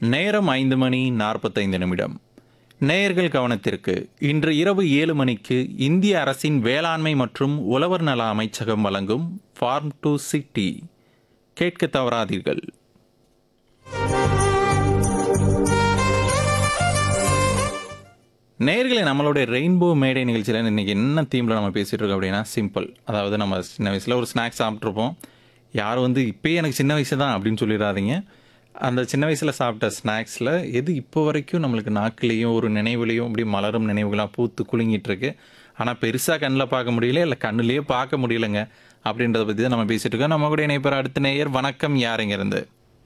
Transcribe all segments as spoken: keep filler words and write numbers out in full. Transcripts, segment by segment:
நேரம் ஐந்து மணி நாற்பத்தைந்து நிமிடம். நேயர்கள் கவனத்திற்கு, இன்று இரவு ஏழு மணிக்கு இந்திய அரசின் வேளாண்மை மற்றும் உழவர் நல அமைச்சகம் வழங்கும் ஃபார்ம் டு சிட்டி கேட்க தவறாதீர்கள். நேயர்களே, நம்மளுடைய ரெயின்போ மேடை நிகழ்ச்சியில் இன்றைக்கி என்ன தீமில் நம்ம பேசிகிட்டு இருக்கோம் அப்படின்னா சிம்பிள். அதாவது நம்ம சின்ன வயசில் ஒரு ஸ்நாக்ஸ் சாப்பிட்ருப்போம். யாரும் வந்து இப்போயே எனக்கு சின்ன வயசு தான் அப்படின்னு சொல்லிடாதீங்க. அந்த சின்ன வயசில் சாப்பிட்ட ஸ்நாக்ஸில் எது இப்போ வரைக்கும் நம்மளுக்கு நாக்குலேயும் ஒரு நினைவுலையும் அப்படி மலரும் நினைவுகளாக பூத்து குலுங்கிட்டு இருக்கு. ஆனால் பெருசாக கண்ணில் பார்க்க முடியல, இல்லை கண்ணுலேயே பார்க்க முடியலைங்க அப்படின்றத பற்றி தான் நம்ம பேசிகிட்டு இருக்கோம். நம்ம கூட இணைப்பர் அடுத்த நேயர். வணக்கம், யாருங்க இருந்து?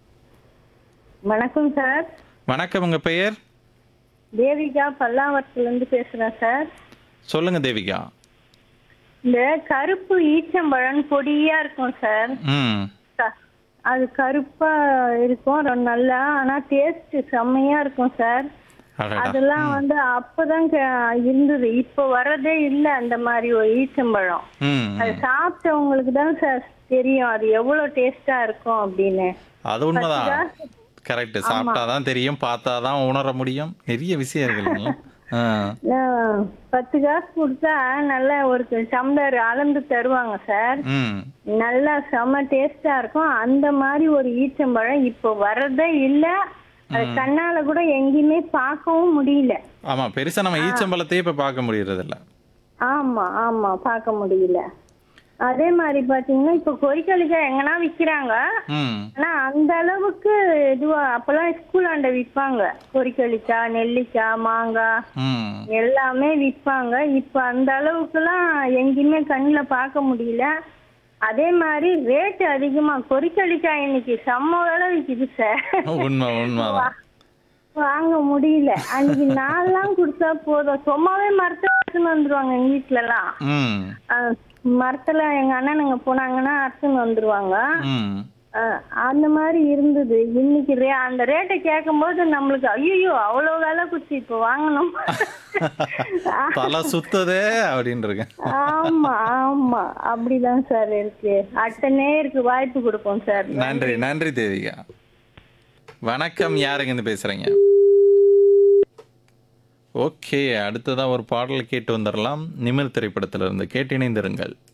வணக்கம் சார். வணக்கம், உங்கள் பெயர்? தேவிகா, பல்லாவரத்துலேருந்து பேசுகிறேன் சார். சொல்லுங்கள் தேவிகா. இந்த கருப்பு ஈச்சம்பழம் பொடியாக இருக்கும் சார். ம் க- அது கருப்பாக இருக்கும், ரொம்ப நல்லா. ஆனால் டேஸ்ட்டு செம்மையாக இருக்கும் சார். அடடா. அதெல்லாம் வந்து அப்போதான் இருந்தது, இப்போ வரதே இல்லை அந்த மாதிரி ஒரு ஈச்சம்பழம். ம் அது சாப்பிட்டவங்களுக்கு தான் சார் தெரியும் அது எவ்வளோ டேஸ்ட்டாக இருக்கும் அப்படின்னு. அது உண்மைதான். கரெக்ட். சாப்பிட்டாதான் தெரியும், பார்த்தாதான் உணர முடியும். நிறைய விஷயம் இருக்கு இல்லைங்களா? ஆ. நான் பத்து காசு கொடுத்தா நல்லா ஒரு டம்ளர் அளந்து தருவாங்க சார். ம் நல்லா செம டேஸ்டா இருக்கும். அந்த மாதிரி ஒரு ஈச்சம்பழம் இப்போ வரதே இல்ல. அது கண்ணால கூட எங்கேயுமே பார்க்கவும் முடியல. ஆமா, பெருசா நம்ம ஈச்சம்பழத்தையே இப்ப பார்க்க முடியறது இல்ல. ஆமா ஆமா பார்க்க முடியல. அதே மாதிரி பாத்தீங்கன்னா இப்போ கொறிக்களிக்காய் எங்கன்னா விக்கிறாங்க. ம் ஆனா அந்த அளவுக்கு இதுவா அப்பெல்லாம் ஸ்கூலாண்ட விற்பாங்க. கொறிக்களிக்காய், நெல்லிக்காய், மாங்காய் ம் எல்லாமே விற்பாங்க. இப்ப அந்த அளவுக்குலாம் எங்கேயுமே கண்ணுல பார்க்க முடியல. அதே மாதிரி ரேட் அதிகமா. கொறிக்களிக்காய் இன்னைக்கு செம்ம விலை விற்கிது சார். உண்மை உண்மைதான். வாங்க முடியல. அன்னைக்கு நாலாம் கொடுத்தா போதும், சும்மாவே மரத்தை அறுத்துன்னு வந்துருவாங்க எங்க வீட்டுல எல்லாம். ம் அஹ் மரத்துல எங்க அண்ணனுங்க போனாங்கன்னா அறுத்துன்னு வந்துருவாங்க. ம் அஹ் அந்த மாதிரி இருந்தது. இன்னைக்கு ரே அந்த ரேட்டை கேட்கும் போது நம்மளுக்கு ஐயோ அவ்வளோ விலை குச்சி இப்போ வாங்கணும். தலை சுத்ததே அப்படின்னு இருக்கேன். ஆமா ஆமா அப்படிதான் சார் இருக்கு. அடுத்த நேருக்கு வாய்ப்பு கொடுப்போம் சார். நன்றி நன்றி தேவிகா. வணக்கம், யாருங்க இருந்து பேசுறீங்க? ஓகே, அடுத்ததான் ஒரு பாடல் கேட்டு வந்துடலாம். நிமிர் திரைப்படத்திலிருந்து கேட்டு இணைந்திருங்கள்.